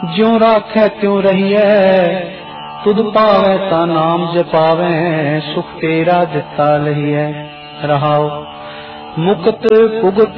ज्यों राखै त्यों रहिए, तुद पावै ता नाम जपावै, सुख तेरा दिता लहिए। रहाओ मुक्त पुगत